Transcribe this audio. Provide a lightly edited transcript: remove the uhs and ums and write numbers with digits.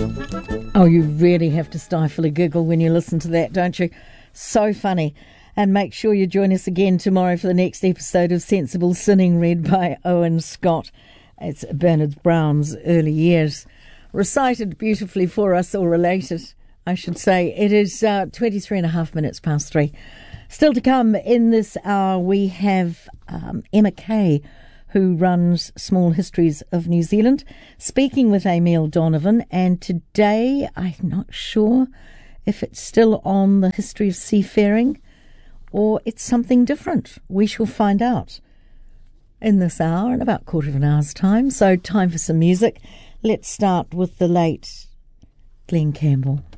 Oh, you really have to stifle a giggle when you listen to that, don't you? So funny. And make sure you join us again tomorrow for the next episode of Sensible Sinning, read by Owen Scott. It's Bernard Brown's early years, recited beautifully for us, or related, I should say. It is 23 and a half minutes past 3. Still to come in this hour, we have Emma Kay, who runs Small Histories of New Zealand, speaking with Emil Donovan. And today, I'm not sure if it's still on the history of seafaring or it's something different. We shall find out in this hour, in about quarter of an hour's time. So time for some music. Let's start with the late Glenn Campbell.